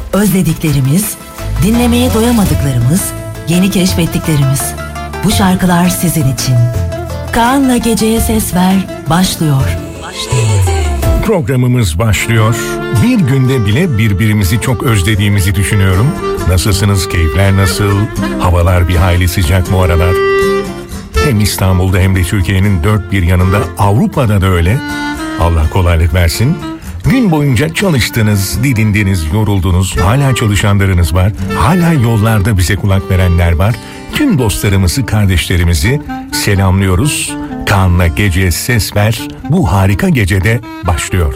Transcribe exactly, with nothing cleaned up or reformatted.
özlediklerimiz, dinlemeye doyamadıklarımız, yeni keşfettiklerimiz. Bu şarkılar sizin için. Kaan'la Geceye Ses Ver başlıyor. Programımız başlıyor. Bir günde bile birbirimizi çok özlediğimizi düşünüyorum. Nasılsınız? Keyifler nasıl? Havalar bir hayli sıcak bu aralar. Hem İstanbul'da hem de Türkiye'nin dört bir yanında, Avrupa'da da öyle. Allah kolaylık versin. Gün boyunca çalıştınız, didindiniz, yoruldunuz. Hala çalışanlarınız var. Hala yollarda bize kulak verenler var. Tüm dostlarımızı, kardeşlerimizi selamlıyoruz. Kaan'la Geceye Ses Ver bu harika gecede başlıyor.